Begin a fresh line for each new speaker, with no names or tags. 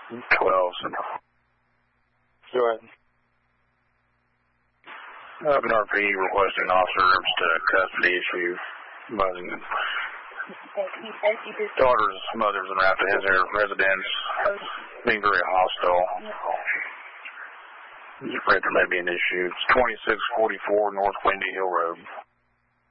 Go ahead.
NRP requesting officers to custody issue. Daughter's mother's in Rapid His residence being very hostile. I'm afraid there may be an issue. It's 2644 North Windy Hill Road.